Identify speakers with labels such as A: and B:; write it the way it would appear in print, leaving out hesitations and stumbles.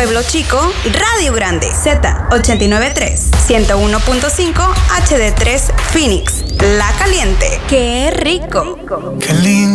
A: Pueblo Chico, Radio Grande, Z89.3, 101.5 HD3 Phoenix, La Caliente. ¡Qué rico!
B: Qué lindo.